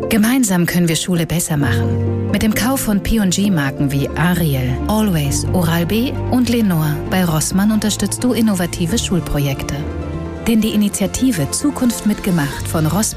Gemeinsam können wir Schule besser machen. Mit dem Kauf von P&G-Marken wie Ariel, Always, Oral-B und Lenor bei Rossmann unterstützt du innovative Schulprojekte. Denn die Initiative Zukunft mitgemacht von Rossmann